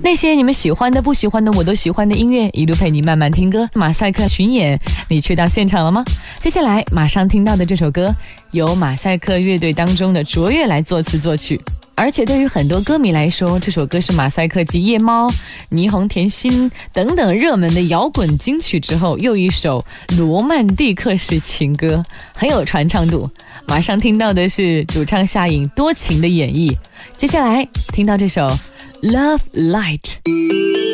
那些你们喜欢的不喜欢的我都喜欢的音乐，一路陪你慢慢听歌。马赛克巡演，你去到现场了吗？接下来马上听到的这首歌由马赛克乐队当中的卓越来作词作曲，而且对于很多歌迷来说，这首歌是马赛克继夜猫、霓虹甜心等等热门的摇滚金曲之后又一首罗曼蒂克式情歌，很有传唱度。马上听到的是主唱夏颖多情的演绎，接下来听到这首 Love Light。